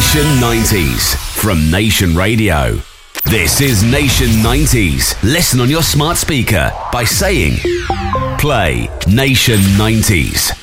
Nation 90s from Nation Radio. This is Nation 90s. Listen on your smart speaker by saying, play Nation 90s.